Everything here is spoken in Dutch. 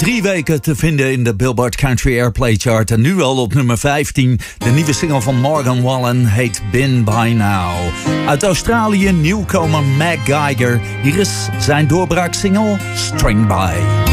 3 weken te vinden in de Billboard Country Airplay Chart. En nu al op nummer 15. De nieuwe single van Morgan Wallen heet Been By Now. Uit Australië nieuwkomer Mac Geiger. Hier is zijn doorbraaksingle String By.